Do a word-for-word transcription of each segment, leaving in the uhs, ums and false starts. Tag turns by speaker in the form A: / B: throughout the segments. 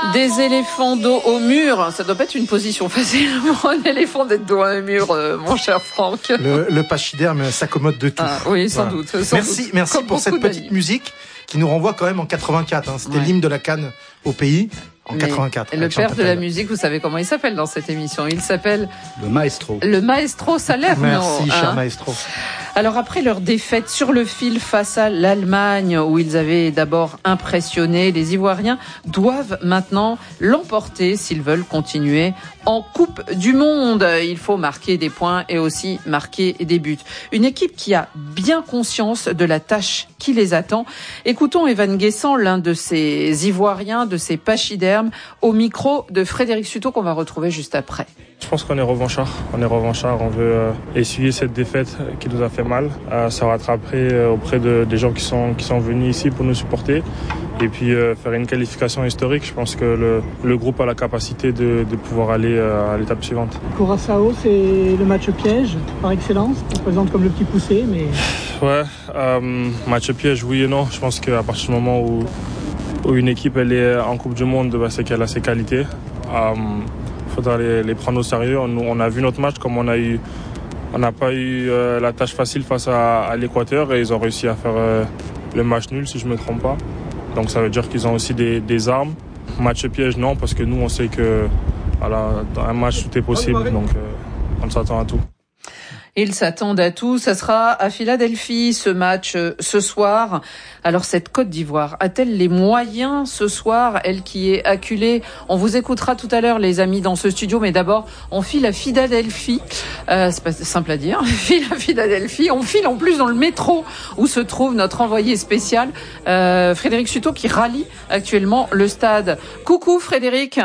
A: Des éléphants dos au mur, ça doit pas être une position facile pour un éléphant d'être dos à un mur, euh, mon cher Franck.
B: Le, le pachyderme s'accommode de tout.
A: Ah, oui, sans
B: voilà.
A: doute. Sans
B: merci,
A: doute.
B: merci
A: Comme
B: pour cette petite
A: d'amis.
B: musique qui nous renvoie quand même en quatre-vingt-quatre. Hein. C'était ouais. l'hymne de la CAN au pays en Mais quatre-vingt-quatre.
A: Et le père de la musique, vous savez comment il s'appelle dans cette émission? Il s'appelle
C: le maestro.
A: Le maestro Salerno.
B: Merci, cher
A: hein.
B: maestro.
A: Alors après leur défaite sur le fil face à l'Allemagne, où ils avaient d'abord impressionné, les Ivoiriens doivent maintenant l'emporter s'ils veulent continuer en Coupe du Monde. Il faut marquer des points et aussi marquer des buts. Une équipe qui a bien conscience de la tâche qui les attend. Écoutons Evan Guessant, l'un de ces Ivoiriens, de ces pachydermes, au micro de Frédéric Suto qu'on va retrouver juste après.
D: Je pense qu'on est revanchard. On est revanchard. On veut euh, essuyer cette défaite qui nous a fait mal, euh, se rattraper euh, auprès de, des gens qui sont, qui sont venus ici pour nous supporter et puis euh, faire une qualification historique. Je pense que le, le groupe a la capacité de, de pouvoir aller euh, à l'étape suivante.
E: Curaçao, c'est le match piège par excellence. On se présente comme le petit poussé, mais...
D: Ouais, euh, match piège, oui et non. Je pense qu'à partir du moment où, où une équipe elle est en Coupe du Monde, bah, c'est qu'elle a ses qualités. Euh, Il faudra les, les prendre au sérieux. On, on a vu notre match comme on a eu, on n'a pas eu euh, la tâche facile face à, à l'Équateur et ils ont réussi à faire euh, le match nul si je me trompe pas. Donc ça veut dire qu'ils ont aussi des, des armes. Match piège non parce que nous on sait que voilà, dans un match tout est possible donc euh, on s'attend à tout.
A: Ils s'attendent à tout. Ça sera à Philadelphie, ce match, euh, ce soir. Alors, cette Côte d'Ivoire a-t-elle les moyens ce soir, elle qui est acculée? On vous écoutera tout à l'heure, les amis, dans ce studio. Mais d'abord, on file à Philadelphie. Euh, c'est pas simple à dire. On file à Philadelphie. On file en plus dans le métro où se trouve notre envoyé spécial, euh, Frédéric Suto, qui rallie actuellement le stade. Coucou, Frédéric.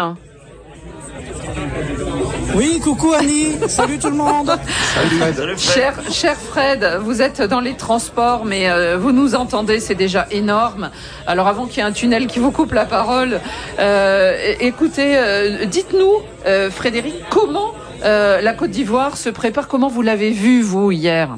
F: Oui, coucou Annie, salut tout le monde.
B: Salut Fred.
A: Cher, cher Fred, vous êtes dans les transports, mais euh, vous nous entendez, c'est déjà énorme. Alors avant qu'il y ait un tunnel qui vous coupe la parole, euh, écoutez, euh, dites-nous, euh, Frédéric, comment euh, la Côte d'Ivoire se prépare? Comment vous l'avez vu, vous, hier?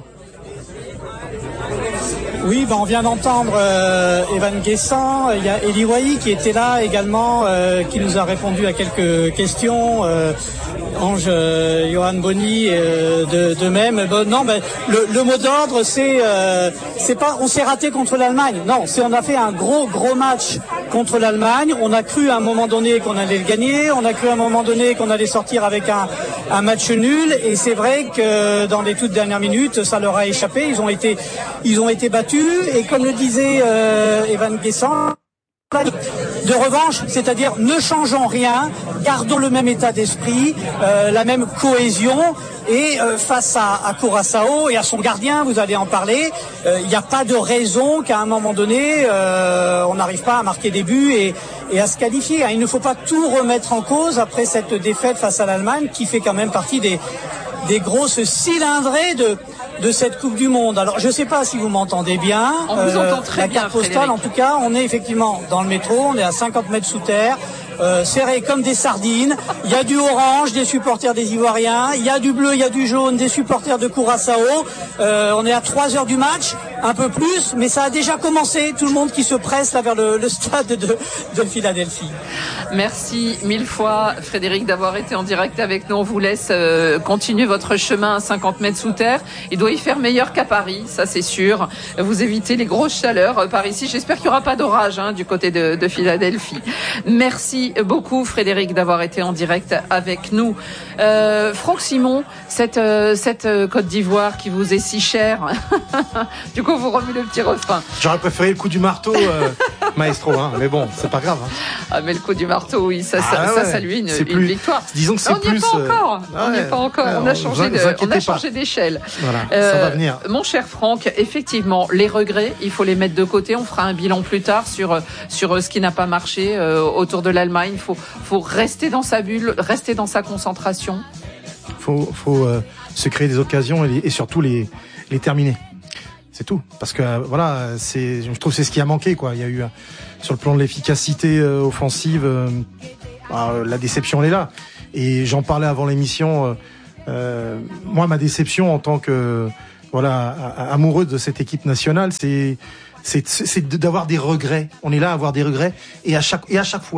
F: Oui, ben on vient d'entendre euh, Evan Guessant, il y a Eli Wahi qui était là également, euh, qui nous a répondu à quelques questions. Euh, Ange, euh, Johan Bonny, euh, de, de même. Bon, non, ben le, le mot d'ordre, c'est, euh, c'est pas, on s'est raté contre l'Allemagne. Non, c'est on a fait un gros, gros match contre l'Allemagne. On a cru à un moment donné qu'on allait le gagner. On a cru à un moment donné qu'on allait sortir avec un, un match nul. Et c'est vrai que dans les toutes dernières minutes, ça leur a échappé. Ils ont été, ils ont été battus. Et comme le disait euh, Evan Guessant, de revanche, c'est-à-dire ne changeons rien, gardons le même état d'esprit, euh, la même cohésion et euh, face à, à Curaçao et à son gardien, vous allez en parler, il euh, n'y a pas de raison qu'à un moment donné euh, on n'arrive pas à marquer des buts et, et à se qualifier. Hein. Il ne faut pas tout remettre en cause après cette défaite face à l'Allemagne qui fait quand même partie des, des grosses cylindrées de de cette Coupe du Monde. Alors, je ne sais pas si vous m'entendez bien.
A: On vous euh, entend très
F: la
A: bien,
F: carte postale,
A: Frédéric.
F: en tout cas, on est effectivement dans le métro, on est à cinquante mètres sous terre, euh, serré comme des sardines. Il y a du orange, des supporters des Ivoiriens. Il y a du bleu, il y a du jaune, des supporters de Curaçao. Euh, on est à trois heures du match, un peu plus, mais ça a déjà commencé. Tout le monde qui se presse là vers le, le stade de, de Philadelphie.
A: Merci mille fois, Frédéric, d'avoir été en direct avec nous. On vous laisse euh, continuer votre chemin à cinquante mètres sous terre. Il doit y faire meilleur qu'à Paris, ça c'est sûr. Vous évitez les grosses chaleurs euh, par ici. J'espère qu'il n'y aura pas d'orage hein, du côté de, de Philadelphie. Merci beaucoup, Frédéric, d'avoir été en direct avec nous. Euh, Franck Simon, cette, euh, cette euh, Côte d'Ivoire qui vous est si chère, du coup, vous remuez le petit refrain.
B: J'aurais préféré le coup du marteau, euh, maestro, hein, mais bon, c'est pas grave. Hein.
A: Ah, mais le coup du marteau, oui, ça,
B: ah,
A: ça,
B: ouais.
A: ça, ça lui une,
B: c'est
A: une
B: plus,
A: victoire.
B: Disons que c'est
A: on n'y est
B: plus.
A: pas encore.
B: Euh,
A: on n'y est
B: ouais,
A: pas encore.
B: ouais,
A: on a changé
B: vous,
A: de,
B: vous
A: on a
B: pas.
A: changé d'échelle.
B: Voilà,
A: euh,
B: ça va venir.
A: Mon cher Franck, effectivement, les regrets, il faut les mettre de côté. On fera un bilan plus tard sur sur ce qui n'a pas marché euh, autour de l'Allemagne. Il faut faut rester dans sa bulle, rester dans sa concentration.
B: Faut faut euh, se créer des occasions et, et surtout les les terminer. C'est tout, parce que euh, voilà, c'est, je trouve que c'est ce qui a manqué, quoi. Il y a eu euh, sur le plan de l'efficacité euh, offensive, euh, bah, la déception elle est là. Et j'en parlais avant l'émission. Euh, euh, moi, ma déception en tant que voilà amoureux de cette équipe nationale, c'est c'est c'est d'avoir des regrets. On est là à avoir des regrets et à chaque et à chaque fois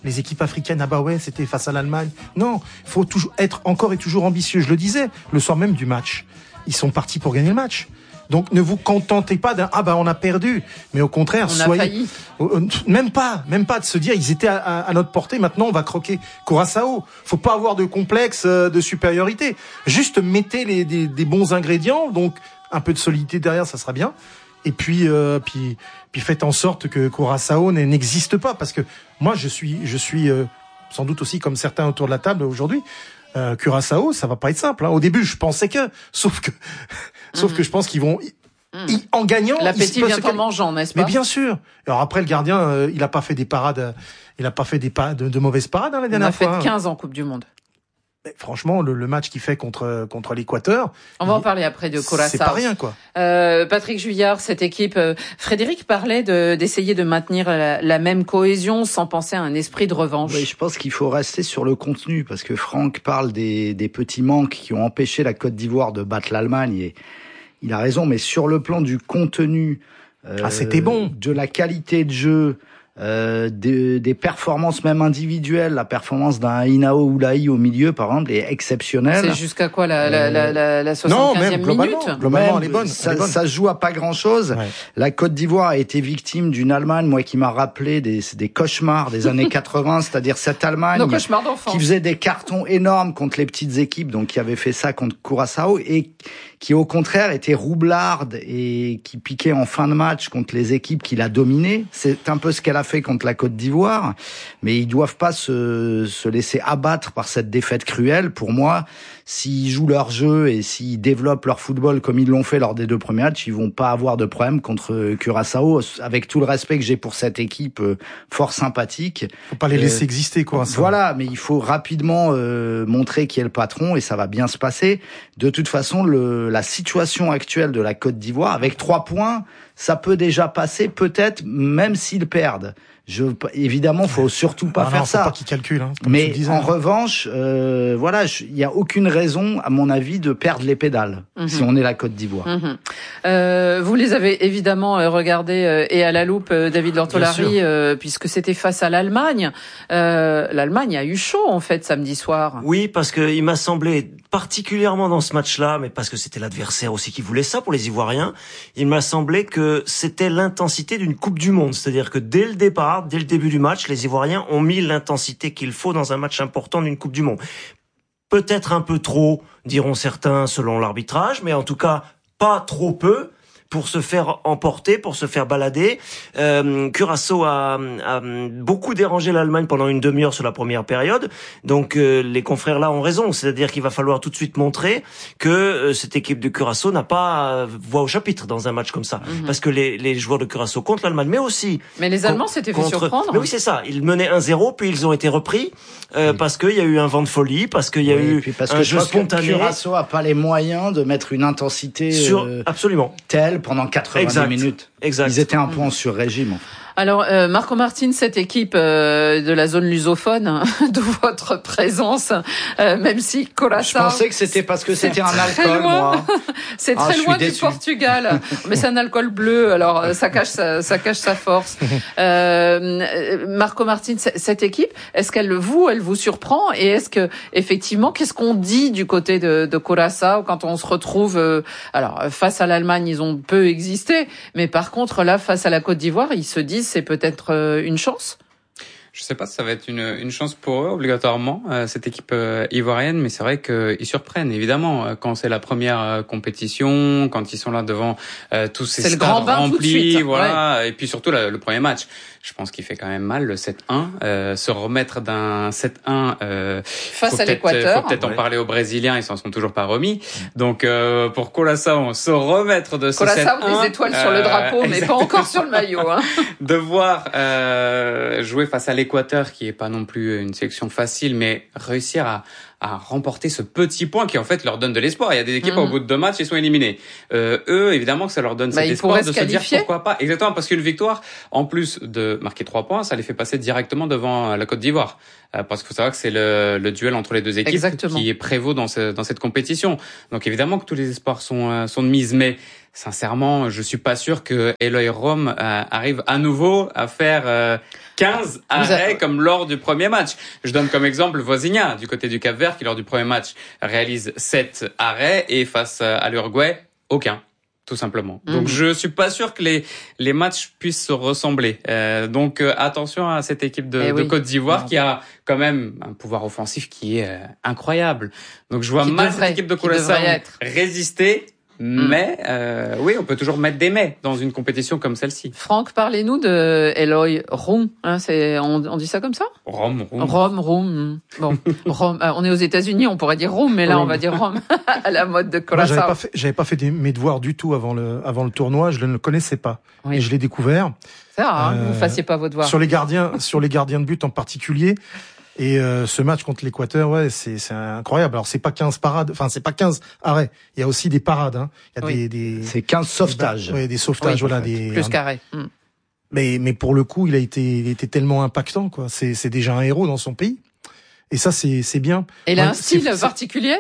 B: les équipes africaines, ah bah ouais, c'était face à l'Allemagne. Non, il faut toujours être encore et toujours ambitieux. Je le disais, le soir même du match, ils sont partis pour gagner le match. Donc ne vous contentez pas d'un ah bah on a perdu, mais au contraire
A: on
B: soyez
A: a failli.
B: même pas même pas de se dire ils étaient à, à, à notre portée, maintenant on va croquer Curaçao. Faut pas avoir de complexe de supériorité. Juste mettez les des, des bons ingrédients, donc un peu de solidité derrière, ça sera bien. Et puis euh, puis puis faites en sorte que Curaçao n'existe pas, parce que moi je suis je suis euh, sans doute aussi comme certains autour de la table aujourd'hui. Euh, Curaçao, ça va pas être simple. Hein. Au début, je pensais que, sauf que, sauf mmh. que je pense qu'ils vont, mmh. ils, en gagnant,
A: l'appétit vient en mangeant, n'est-ce pas?
B: Mais bien sûr. Alors après, le gardien, euh, il a pas fait des parades, il a pas fait des pas de, de mauvaises parades hein, la dernière fois.
A: Il a fait quinze en Coupe du Monde.
B: Mais franchement, le, le match qu'il fait contre contre l'Équateur,
A: on va il, en parler après de Curaçao.
B: C'est pas rien, quoi.
A: Euh, Patrick Juillard, cette équipe, euh, Frédéric parlait de d'essayer de maintenir la, la même cohésion sans penser à un esprit de revanche.
C: Oui, je pense qu'il faut rester sur le contenu, parce que Franck parle des des petits manques qui ont empêché la Côte d'Ivoire de battre l'Allemagne, et il a raison. Mais sur le plan du contenu, euh,
B: ah, c'était bon,
C: de la qualité de jeu. Euh, des, des performances même individuelles, la performance d'un Inao Oulahi au milieu par exemple est exceptionnelle.
A: C'est jusqu'à quoi la, la, la, la, la soixante-quinzième
B: non, même,
A: minute
B: globalement, globalement elle est bonne.
C: Ça,
B: elle est bonne.
C: ça joue à pas grand chose. Ouais. La Côte d'Ivoire a été victime d'une Allemagne, moi, qui m'a rappelé des, des cauchemars des années quatre-vingts, c'est-à-dire cette Allemagne qui faisait des cartons énormes contre les petites équipes, donc qui avait fait ça contre Curaçao, et qui au contraire était roublarde et qui piquait en fin de match contre les équipes qu'il a dominées. C'est un peu ce qu'elle a fait contre la Côte d'Ivoire, mais ils doivent pas se, se laisser abattre par cette défaite cruelle. Pour moi, s'ils jouent leur jeu et s'ils développent leur football comme ils l'ont fait lors des deux premiers matchs, ils vont pas avoir de problème contre Curaçao, avec tout le respect que j'ai pour cette équipe euh, fort sympathique.
B: Faut pas les laisser euh, exister, quoi. Ça.
C: Voilà, mais il faut rapidement euh, montrer qui est le patron et ça va bien se passer. De toute façon, le, la situation actuelle de la Côte d'Ivoire, avec trois points, ça peut déjà passer, peut-être, même s'ils perdent. Je, évidemment, faut surtout pas
B: ah
C: faire
B: non,
C: ça.
B: Faut pas qu'ils calculent. Hein,
C: mais en revanche, euh, voilà, il y a aucune raison, à mon avis, de perdre les pédales mm-hmm. si on est la Côte d'Ivoire.
A: Mm-hmm. Euh, vous les avez évidemment regardés euh, et à la loupe, euh, David Lortolari, euh, puisque c'était face à l'Allemagne. Euh, L'Allemagne a eu chaud en fait samedi soir.
G: Oui, parce que il m'a semblé particulièrement dans ce match-là, mais parce que c'était l'adversaire aussi qui voulait ça pour les Ivoiriens. Il m'a semblé que c'était l'intensité d'une Coupe du Monde, c'est-à-dire que dès le départ, dès le début du match, les Ivoiriens ont mis l'intensité qu'il faut dans un match important d'une Coupe du Monde. Peut-être un peu trop, diront certains, selon l'arbitrage, mais en tout cas, pas trop peu pour se faire emporter, pour se faire balader. Euh, Curaçao a, a beaucoup dérangé l'Allemagne pendant une demi-heure sur la première période. Donc euh, les confrères là ont raison, c'est-à-dire qu'il va falloir tout de suite montrer que euh, cette équipe de Curaçao n'a pas euh, voix au chapitre dans un match comme ça, mm-hmm. parce que les, les joueurs de Curaçao contre l'Allemagne, mais aussi.
A: Mais les Allemands s'étaient fait surprendre.
G: Mais oui, c'est ça. Ils menaient un zéro, puis ils ont été repris euh, oui. parce qu'il y a eu un vent de folie, parce qu'il y a oui, eu
C: parce
G: un
C: que
G: jeu spontané.
C: Curaçao a pas les moyens de mettre une intensité
G: sur
C: euh,
G: absolument
C: telle pendant quatre-vingt-dix
G: exact.
C: minutes.
G: Exact.
C: Ils étaient un peu en sur-régime.
A: Alors, euh, Marco Martin, cette équipe euh, de la zone lusophone, hein, de votre présence, euh, même si Curaçao...
C: Je pensais que c'était parce que c'était un alcool,
A: loin.
C: moi.
A: C'est
C: ah,
A: très loin du Portugal. Mais c'est un alcool bleu, alors ça cache sa, ça cache sa force. Euh, Marco Martin, cette équipe, est-ce qu'elle vous, elle vous surprend? Et est-ce que, effectivement, qu'est-ce qu'on dit du côté de, de Curaçao quand on se retrouve... Euh, alors, face à l'Allemagne, ils ont peu existé, mais par contre, là, face à la Côte d'Ivoire, ils se disent c'est peut-être euh, une chance?
H: Je sais pas si ça va être une, une chance pour eux, obligatoirement, euh, cette équipe euh, ivoirienne, mais c'est vrai qu'ils surprennent, évidemment, euh, quand c'est la première euh, compétition, quand ils sont là devant euh, tous ces stades remplis, voilà, ouais. Et puis surtout la, le premier match. Je pense qu'il fait quand même mal, le sept un. Euh, se remettre d'un sept un... Euh,
A: face à l'Équateur.
H: Faut peut-être
A: ouais.
H: en parler aux Brésiliens, ils s'en sont toujours pas remis. Donc, euh, pour Curaçao, se remettre de ce
A: Curaçao,
H: sept un...
A: des étoiles euh, sur le drapeau, mais pas encore sur le maillot. Hein.
H: Devoir euh, jouer face à l'Équateur, qui est pas non plus une sélection facile, mais réussir à... à remporter ce petit point qui en fait leur donne de l'espoir. Il y a des équipes mmh. au bout de deux matchs, ils sont éliminés. Euh, eux, évidemment que ça leur donne
A: bah,
H: cet espoir de se, se
A: qualifier.
H: dire pourquoi pas. Exactement, parce qu'une victoire, en plus de marquer trois points, ça les fait passer directement devant la Côte d'Ivoire. euh, parce qu'il faut savoir que c'est le, le duel entre les deux équipes Exactement. qui est prévaut dans, ce, dans cette compétition. Donc évidemment que tous les espoirs sont, euh, sont de mise, mais sincèrement, je suis pas sûr que Eloy Rom euh, arrive à nouveau à faire euh, quinze arrêts avez... comme lors du premier match. Je donne comme exemple Vozinha du côté du Cap-Vert qui lors du premier match réalise sept arrêts et face à l'Uruguay, aucun. Tout simplement. Donc, mmh. je suis pas sûr que les les matchs puissent se ressembler. Euh, donc, euh, attention à cette équipe de, eh oui. de Côte d'Ivoire non. qui a quand même un pouvoir offensif qui est euh, incroyable. Donc, je vois qui mal devrait, cette équipe de Curaçao résister. Mais euh, oui, on peut toujours mettre des mais dans une compétition comme celle-ci.
A: Franck, parlez-nous de Eloy Rom. Hein, c'est on, on dit ça comme ça?
H: Rom, Rom.
A: Rom, Rom. Bon, Rom. Euh, on est aux États-Unis, on pourrait dire Rom, mais là Rom. on va dire Rom à la mode de Curaçao.
B: J'avais pas fait, j'avais pas fait des, mes devoirs du tout avant le avant le tournoi. Je ne le connaissais pas oui. et je l'ai découvert.
A: C'est rare, euh, hein, vous fassiez pas vos devoirs.
B: Sur les gardiens, sur les gardiens de but en particulier. Et euh, ce match contre l'Équateur, ouais, c'est c'est incroyable. Alors c'est pas quinze parades, enfin c'est pas quinze arrêts. Il y a aussi des parades. Hein. Il y a
C: oui.
B: des, des
C: c'est quinze sauvetages.
B: Des, ouais, des sauvetages, oui, voilà, des
A: plus qu'arrêts. Mm.
B: Mais mais pour le coup, il a été il était tellement impactant, quoi. C'est c'est déjà un héros dans son pays. Et ça c'est c'est bien.
A: Et il a
B: ouais,
A: un style particulier.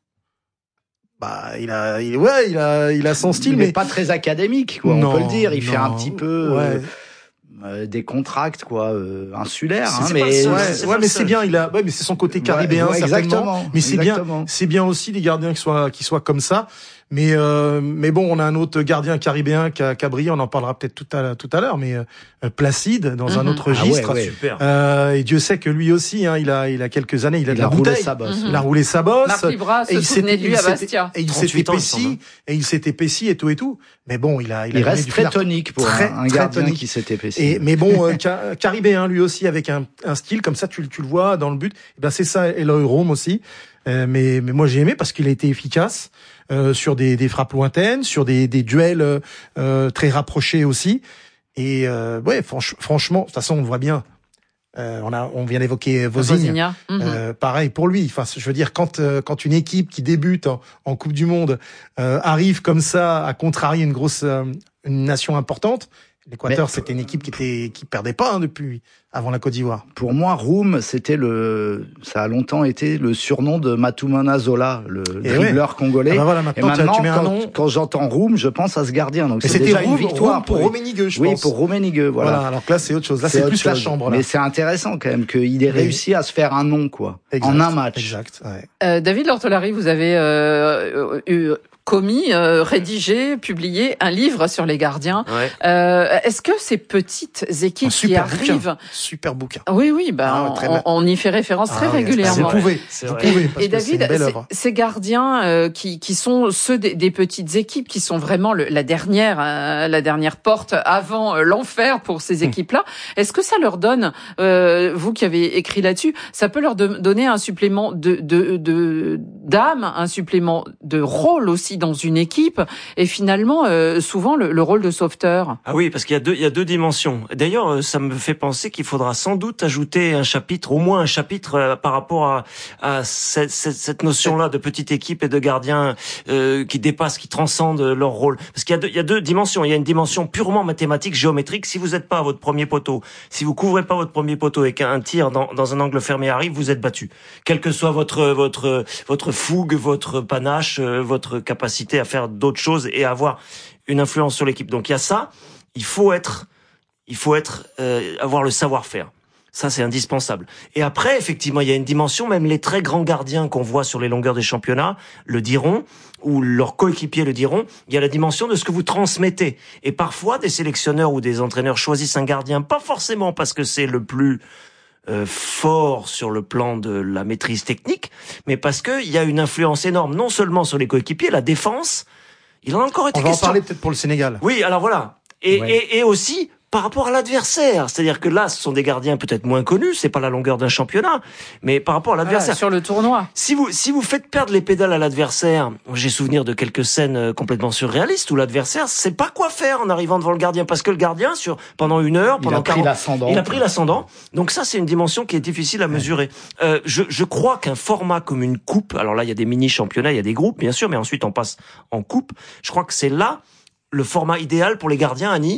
B: Bah, il a, il, ouais, il a, il a son style,
C: il
B: mais
C: est pas très académique, quoi. Non, on peut le dire. Il non, fait un petit peu.
B: Ouais.
C: Euh... Euh, des contracts quoi euh, insulaires hein,
B: c'est
C: mais
B: seul, ouais, c'est ouais mais c'est bien il a ouais mais c'est son côté caribéen ouais, ouais, certainement mais c'est exactement. bien c'est bien aussi les gardiens qui soient qui soient comme ça mais euh, mais bon on a un autre gardien caribéen qui a, qui a brillé on en parlera peut-être tout à tout à l'heure mais euh, Placide dans mm-hmm. un autre registre
C: ah ouais, ouais.
B: Super. Euh, et Dieu sait que lui aussi hein, il a il a quelques années il a
C: il
B: de la
C: a
B: bouteille
C: sa bosse.
B: Mm-hmm. il a roulé sa bosse
A: Marc Libra se souvenait de lui à Bastia
B: et il s'est épaissi et il s'est épaissi et tout et tout mais bon il a
C: il, il a reste très tonique pour très, un, un gardien tonique. qui s'est épaissi
B: et mais bon euh, caribéen lui aussi avec un, un style comme ça tu, tu le vois dans le but et ben c'est ça Eloy Rom aussi euh, mais mais moi j'ai aimé parce qu'il a été efficace euh, sur des, des frappes lointaines sur des, des duels euh, très rapprochés aussi et euh, ouais franch, franchement de toute façon on le voit bien euh, on a on vient d'évoquer Vozinha mm-hmm. euh, pareil pour lui enfin je veux dire quand euh, quand une équipe qui débute en, en Coupe du Monde euh, arrive comme ça à contrarier une grosse euh, une nation importante. L'Équateur, c'était une équipe qui était qui perdait pas hein, depuis avant la Côte d'Ivoire.
C: Pour moi, Roum, c'était le, ça a longtemps été le surnom de Matumana Zola, le et dribbleur ouais. congolais.
B: Ah bah voilà, maintenant, et maintenant tu mets un
C: quand,
B: nom.
C: quand j'entends Roum, je pense à ce gardien. Donc
B: et
C: c'est déjà
B: Roum,
C: une victoire
B: Roum pour Rummenigge, je
C: oui,
B: pense.
C: Oui, pour Rummenigge, voilà.
B: voilà. Alors que là, c'est autre chose. Là, c'est, c'est plus chose. la chambre. Là.
C: Mais c'est intéressant quand même qu'il ait réussi à se faire un nom, quoi, exact, en un match.
B: Exact. Ouais.
A: Euh, David Lortolari, vous avez euh, eu commis, euh, rédigé, publié un livre sur les gardiens.
G: Ouais.
A: Euh, est-ce que ces petites équipes qui arrivent...
B: Bouquin. Super bouquin.
A: Oui, oui, bah, ah, on, on y fait référence ah, très oui, régulièrement.
B: Vous pouvez, vous pouvez.
A: Et David, ces gardiens euh, qui, qui sont ceux des, des petites équipes, qui sont vraiment le, la dernière, euh, la dernière porte avant euh, l'enfer pour ces hum. équipes-là, est-ce que ça leur donne, euh, vous qui avez écrit là-dessus, ça peut leur de, donner un supplément de, de, de, d'âme, un supplément de rôle aussi dans une équipe et finalement euh, souvent le, le rôle de sauveteur.
G: Ah oui, parce qu'il y a deux il y a deux dimensions. D'ailleurs, ça me fait penser qu'il faudra sans doute ajouter un chapitre, au moins un chapitre euh, par rapport à, à cette, cette, cette notion-là de petite équipe et de gardiens euh, qui dépassent, qui transcendent leur rôle. Parce qu'il y a deux il y a deux dimensions. Il y a une dimension purement mathématique, géométrique. Si vous n'êtes pas à votre premier poteau, si vous couvrez pas votre premier poteau et qu'un tir dans, dans un angle fermé arrive, vous êtes battu. Quel que soit votre votre votre fougue, votre panache, votre capacité à faire d'autres choses et à avoir une influence sur l'équipe. Donc il y a ça, il faut être, il faut être, euh, avoir le savoir-faire. Ça c'est indispensable. Et après effectivement il y a une dimension, même les très grands gardiens qu'on voit sur les longueurs des championnats le diront, ou leurs coéquipiers le diront. Il y a la dimension de ce que vous transmettez. Et parfois des sélectionneurs ou des entraîneurs choisissent un gardien pas forcément parce que c'est le plus Euh, fort sur le plan de la maîtrise technique, mais parce que il y a une influence énorme, non seulement sur les coéquipiers, la défense, il en a encore été question.
B: On va en parler peut-être pour le Sénégal.
G: Oui, alors voilà. Et, ouais. et, et aussi, par rapport à l'adversaire. C'est-à-dire que là, ce sont des gardiens peut-être moins connus, c'est pas la longueur d'un championnat, mais par rapport à l'adversaire.
A: Ah, sur le tournoi.
G: Si vous, si vous faites perdre les pédales à l'adversaire, j'ai souvenir de quelques scènes complètement surréalistes où l'adversaire sait pas quoi faire en arrivant devant le gardien, parce que le gardien, sur, pendant une heure, pendant
C: quarante, il a pris l'ascendant.
G: Il a pris l'ascendant. Donc ça, c'est une dimension qui est difficile à mesurer. Euh, je, je crois qu'un format comme une coupe, alors là, il y a des mini-championnats, il y a des groupes, bien sûr, mais ensuite on passe en coupe. Je crois que c'est là le format idéal pour les gardiens, Annie,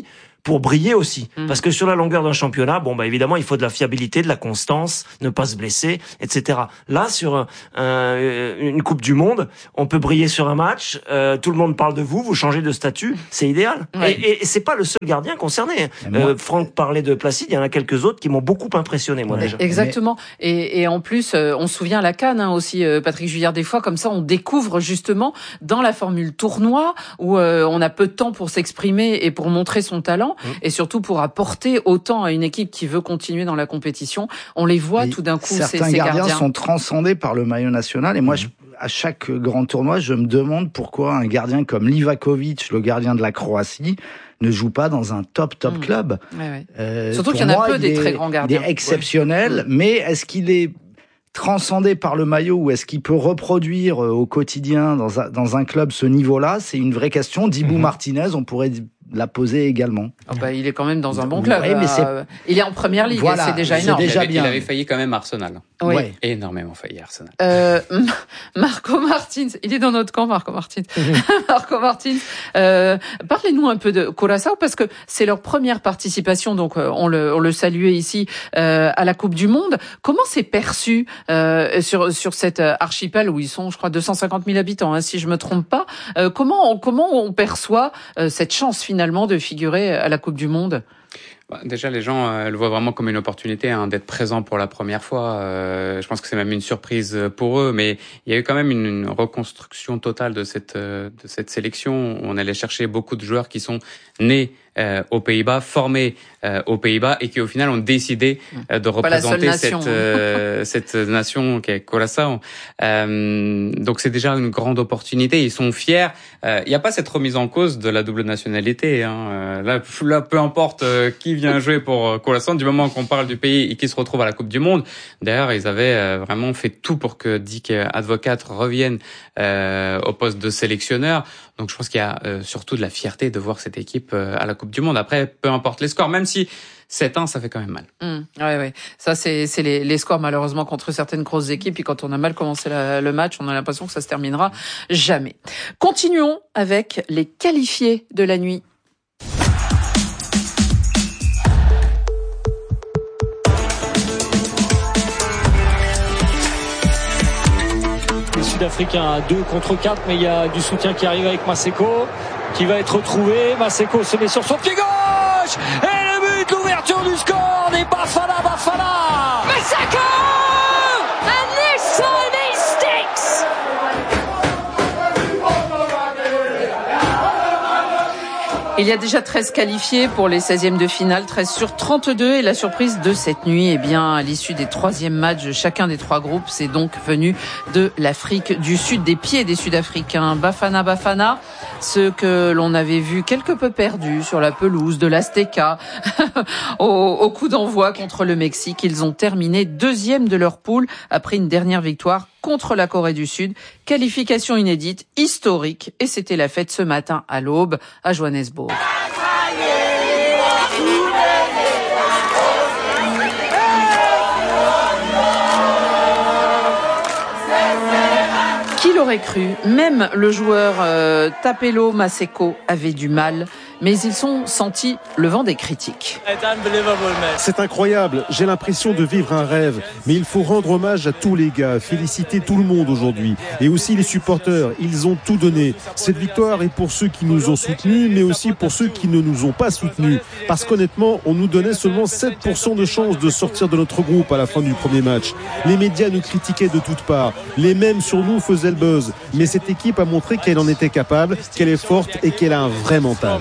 G: pour briller aussi. Mmh. Parce que sur la longueur d'un championnat, bon, bah, évidemment, il faut de la fiabilité, de la constance, ne pas se blesser, et cetera. Là, sur euh, une Coupe du Monde, on peut briller sur un match, euh, tout le monde parle de vous, vous changez de statut, c'est idéal. Ouais. Et, et c'est pas le seul gardien concerné. Euh, Franck parlait de Placide, il y en a quelques autres qui m'ont beaucoup impressionné, moi, ouais. déjà.
A: Exactement. Et, et en plus, euh, on se souvient à la CAN hein, aussi, euh, Patrick Juillard, des fois, comme ça, on découvre justement dans la formule tournoi, où euh, on a peu de temps pour s'exprimer et pour montrer son talent, Mmh. et surtout pour apporter autant à une équipe qui veut continuer dans la compétition. On les voit et tout d'un coup, ces, ces
C: gardiens. Certains
A: gardiens
C: sont transcendés par le maillot national. Et moi, mmh. je, à chaque grand tournoi, je me demande pourquoi un gardien comme Livakovic, le gardien de la Croatie, ne joue pas dans un top, top mmh. club.
A: Ouais, ouais. Euh, surtout qu'il y en a moi, peu des est, très grands gardiens.
C: Il est exceptionnel, ouais. mais est-ce qu'il est transcendé par le maillot ou est-ce qu'il peut reproduire au quotidien dans un, dans un club ce niveau-là? C'est une vraie question. Dibou mmh. Martinez, on pourrait l'a posé également.
A: Oh bah, il est quand même dans un bon club. Oui, mais c'est... Euh, il est en première ligue, voilà, c'est déjà énorme.
H: C'est déjà
A: il,
H: avait, il avait failli quand même Arsenal.
A: Oui.
H: Ouais. Énormément failli Arsenal.
A: Euh, Marco Martins, il est dans notre camp, Marco Martins. Marco Martins, euh, parlez-nous un peu de Curaçao parce que c'est leur première participation, donc euh, on le on le saluait ici euh, à la Coupe du Monde. Comment c'est perçu euh, sur sur cet archipel où ils sont, je crois, deux cent cinquante mille habitants, hein, si je me trompe pas. Euh, comment on, comment on perçoit euh, cette chance finalement de figurer à la Coupe du Monde?
H: Déjà, les gens euh, le voient vraiment comme une opportunité hein, d'être présents pour la première fois. Euh, je pense que c'est même une surprise pour eux, mais il y a eu quand même une, une reconstruction totale de cette euh, de cette sélection. On allait chercher beaucoup de joueurs qui sont nés euh, aux Pays-Bas, formés euh, aux Pays-Bas et qui au final ont décidé euh, de représenter cette euh, cette nation qui est Curaçao. Euh, donc c'est déjà une grande opportunité. Ils sont fiers. Euh, il n'y a pas cette remise en cause de la double nationalité. Hein. Euh, là, là, peu importe euh, qui vient jouer pour Curaçao, du moment qu'on parle du pays et qui se retrouve à la Coupe du Monde. D'ailleurs, ils avaient euh, vraiment fait tout pour que Dick Advocaat revienne euh, au poste de sélectionneur. Donc je pense qu'il y a euh, surtout de la fierté de voir cette équipe euh, à la Coupe du Monde. Après, peu importe les scores, même si sept un, ça fait quand même mal.
A: Mmh, ouais, ouais. Ça, c'est, c'est les, les scores, malheureusement, contre certaines grosses équipes. Et quand on a mal commencé la, le match, on a l'impression que ça se terminera jamais. Continuons avec les qualifiés de la nuit.
I: Sud-Africain à deux contre quatre, mais il y a du soutien qui arrive avec Maseko, qui va être retrouvé. Maseko se met sur son pied gauche et le but, l'ouverture du score des Bafana Bafana.
J: Maseko, and this time he sticks.
A: Il y a déjà treize qualifiés pour les seizièmes de finale, treize sur trente-deux. Et la surprise de cette nuit, eh bien, à l'issue des troisièmes matchs de chacun des trois groupes, c'est donc venu de l'Afrique du Sud, des pieds des Sud-Africains. Bafana Bafana, ceux que l'on avait vu quelque peu perdus sur la pelouse de l'Azteca au, au coup d'envoi contre le Mexique. Ils ont terminé deuxième de leur poule après une dernière victoire contre la Corée du Sud. Qualification inédite, historique, et c'était la fête ce matin à l'aube à Johannesburg. Qui l'aurait cru? Même le joueur euh, Tapelo Maseko avait du mal, mais ils sont sentis le vent des critiques.
K: C'est incroyable, j'ai l'impression de vivre un rêve, mais il faut rendre hommage à tous les gars, féliciter tout le monde aujourd'hui, et aussi les supporters, ils ont tout donné. Cette victoire est pour ceux qui nous ont soutenus, mais aussi pour ceux qui ne nous ont pas soutenus, parce qu'honnêtement, on nous donnait seulement sept pour cent de chances de sortir de notre groupe à la fin du premier match. Les médias nous critiquaient de toutes parts, les mêmes sur nous faisaient le buzz, mais cette équipe a montré qu'elle en était capable, qu'elle est forte et qu'elle a un vrai mental.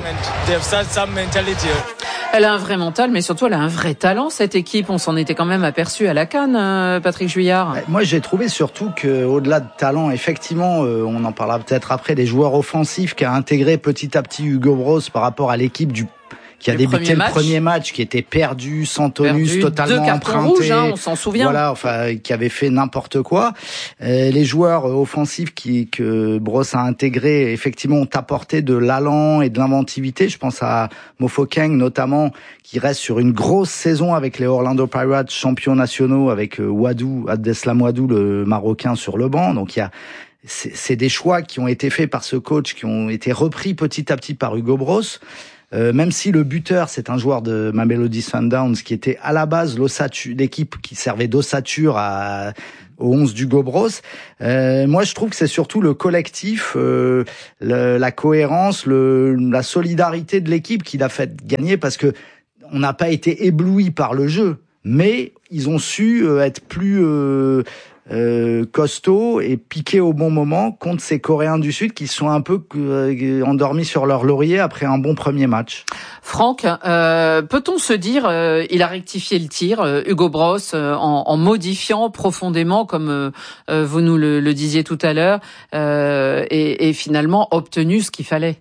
A: Elle a un vrai mental, mais surtout elle a un vrai talent, cette équipe. On s'en était quand même aperçu à la CAN, euh, Patrick Juillard.
C: Moi, j'ai trouvé surtout qu'au-delà de talent, effectivement, euh, on en parlera peut-être après, des joueurs offensifs qu'a intégré petit à petit Hugo Broos par rapport à l'équipe du qui a le débuté premier le premier match, qui était perdu, sans tonus, perdu, totalement emprunté.
A: Rouges, hein, on s'en souvient.
C: Voilà, enfin, qui avait fait n'importe quoi. Euh, les joueurs offensifs qui que Broos a intégrés, effectivement, ont apporté de l'allant et de l'inventivité. Je pense à Mofokeng, notamment, qui reste sur une grosse saison avec les Orlando Pirates, champions nationaux, avec Wadou, Abdeslam Wadou, le Marocain, sur le banc. Donc, il y a c'est, c'est des choix qui ont été faits par ce coach, qui ont été repris petit à petit par Hugo Broos. Euh, même si le buteur, c'est un joueur de Mamelodi Sundowns qui était à la base l'ossature, l'équipe qui servait d'ossature à au onze d'Hugo Bros. Euh, moi, je trouve que c'est surtout le collectif, euh, le, la cohérence, le, la solidarité de l'équipe qui l'a fait gagner, parce que on n'a pas été ébloui par le jeu, mais ils ont su euh, être plus euh, euh, costauds et piquer au bon moment contre ces Coréens du Sud qui sont un peu euh, endormis sur leur laurier après un bon premier match.
A: Franck, euh, peut-on se dire, euh, il a rectifié le tir, euh, Hugo Bros, euh, en, en modifiant profondément, comme euh, euh, vous nous le, le disiez tout à l'heure, euh, et, et finalement obtenu ce qu'il fallait.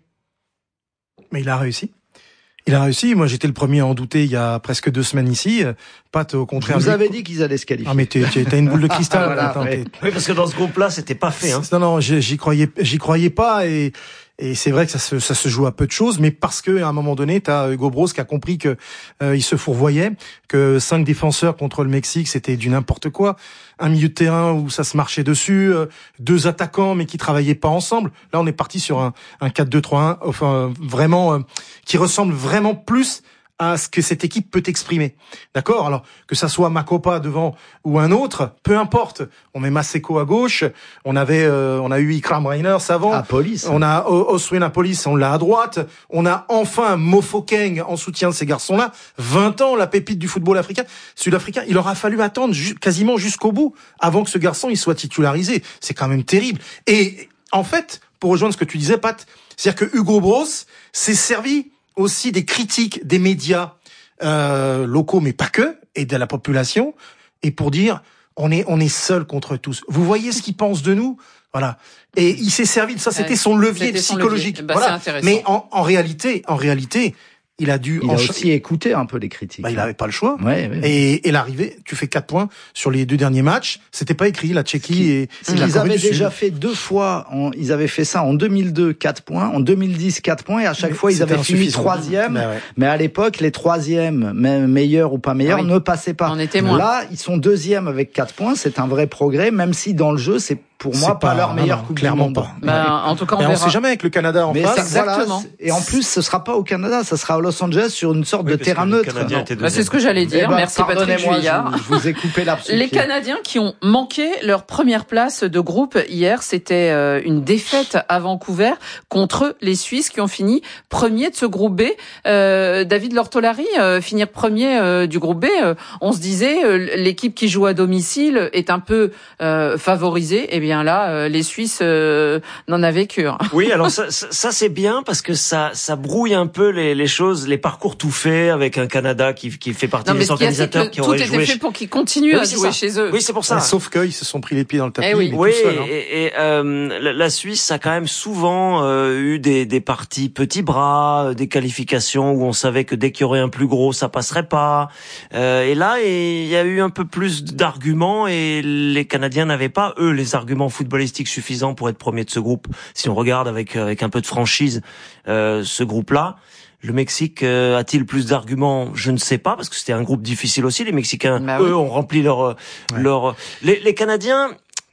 B: Mais il a réussi. Il a réussi. Moi, j'étais le premier à en douter il y a presque deux semaines ici. Pat, au contraire.
C: Vous avez dit qu'ils allaient se qualifier.
B: Ah, mais t'as une boule de cristal. Voilà, attends,
G: oui. oui, parce que dans ce groupe-là, c'était pas fait. Hein.
B: Non, non, j'y croyais, j'y croyais pas, et et c'est vrai que ça se ça se joue à peu de choses, mais parce que à un moment donné, t'as Hugo Bros qui a compris que euh, il se fourvoyait, que cinq défenseurs contre le Mexique, c'était du n'importe quoi. Un milieu de terrain où ça se marchait dessus, euh, deux attaquants mais qui travaillaient pas ensemble. Là, on est parti sur un un quatre deux trois un, enfin vraiment euh, qui ressemble vraiment plus à ce que cette équipe peut exprimer. D'accord? Alors, que ça soit Makopa devant ou un autre, peu importe. On met Maseko à gauche, on avait, euh, on a eu Ikram Reiners avant.
C: À Police.
B: On a Oswin à Police, on l'a à droite. On a enfin Mofokeng en soutien de ces garçons-là. vingt ans, la pépite du football africain, sud-africain. Il aura fallu attendre ju- quasiment jusqu'au bout avant que ce garçon, il soit titularisé. C'est quand même terrible. Et, en fait, pour rejoindre ce que tu disais, Pat, c'est-à-dire que Hugo Bros s'est servi aussi des critiques des médias euh, locaux, mais pas que, et de la population, et pour dire on est on est seul contre tous. Vous voyez ce qu'ils pensent de nous, voilà. Et il s'est servi de ça, c'était son levier c'était psychologique. Son levier. Bah, voilà. Mais en, en réalité, en réalité. Il a dû
C: il a aussi écouter un peu les critiques.
B: Bah, il avait pas le choix.
C: Ouais, ouais, ouais.
B: Et, et l'arrivée, tu fais quatre points sur les deux derniers matchs. C'était pas écrit, la Tchéquie qui, et,
C: et la Ils avaient déjà fait deux fois, en, ils avaient fait ça en deux mille deux, quatre points, en deux mille dix, quatre points, et à chaque mais fois, ils avaient fini troisième. Mais, ouais. mais à l'époque, les troisièmes, même meilleurs ou pas meilleurs, oui. ne passaient pas.
A: On était moins.
C: Là, ils sont deuxièmes avec quatre points. C'est un vrai progrès, même si dans le jeu, c'est pour moi pas, pas leur meilleure coupe
B: clairement
C: du
B: monde.
C: Pas.
A: Bah, en tout cas, on,
B: on
A: verra.
B: sait jamais avec le Canada en
C: mais
B: face.
C: Exactement. Voilà, et en plus, ce sera pas au Canada, ça sera à Los Angeles sur une sorte oui, de terrain neutre.
A: Bah, c'est ce que j'allais dire. Eh ben, merci Patrick Juillard.
C: Je, je vous ai coupé l'absolu.
A: Les Canadiens qui ont manqué leur première place de groupe hier, c'était euh, une défaite à Vancouver contre les Suisses qui ont fini premier de ce groupe B. Euh, David Lortolari, euh, finir premier euh, du groupe B, euh, on se disait euh, l'équipe qui joue à domicile est un peu euh, favorisée. Eh bien là, euh, les Suisses euh, n'en avaient qu'un.
G: Oui, alors ça, ça, ça c'est bien parce que ça, ça brouille un peu les, les choses, les parcours tout faits avec un Canada qui, qui fait partie
A: non,
G: des organisateurs qui auraient joué.
A: Tout était fait pour qu'ils continuent oui, à jouer
G: ça.
A: chez eux.
G: Oui, c'est pour ça.
B: Ouais, sauf qu'ils se sont pris les pieds dans le tapis.
A: Eh oui,
B: mais
G: oui
B: tout seul, hein.
G: et, et euh, la, la Suisse a quand même souvent euh, eu des, des parties petits bras, des qualifications où on savait que dès qu'il y aurait un plus gros, ça passerait pas. Euh, et là, il y a eu un peu plus d'arguments et les Canadiens n'avaient pas, eux, les arguments footballistiques suffisants pour être premiers de ce groupe. Si on regarde avec avec un peu de franchise euh, ce groupe-là. Le Mexique euh, a-t-il plus d'arguments? Je ne sais pas, parce que c'était un groupe difficile aussi. Les Mexicains, bah eux, oui. ont rempli leur... Ouais. leur les, les Canadiens,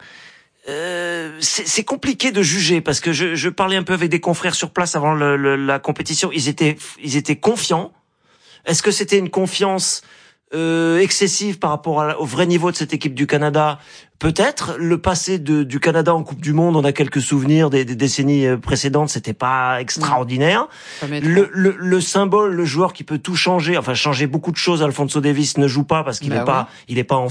G: euh, c'est, c'est compliqué de juger, parce que je, je parlais un peu avec des confrères sur place avant le, le, la compétition. Ils étaient, ils étaient confiants. Est-ce que c'était une confiance euh, excessive par rapport à, au vrai niveau de cette équipe du Canada? Peut-être. Le passé de, du Canada en Coupe du Monde, on a quelques souvenirs des, des décennies précédentes, c'était pas extraordinaire. Le, le, le symbole, le joueur qui peut tout changer, enfin changer beaucoup de choses, Alphonso Davies ne joue pas parce qu'il bah est ouais. pas, il est pas en